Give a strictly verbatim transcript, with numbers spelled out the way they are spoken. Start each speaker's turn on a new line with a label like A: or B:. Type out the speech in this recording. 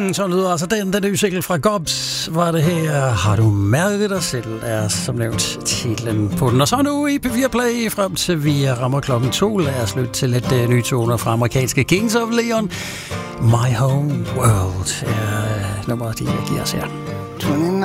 A: Så lyder altså den, den nye single fra Gobs, var det her Har du mærket dig selv, er som nævnt titlen på den. Og så nu i P fire Play, frem til vi rammer klokken to. Lad os lytte til lidt uh, nye toner fra amerikanske Kings of Leon. My Home World er nummeret, de giver os her.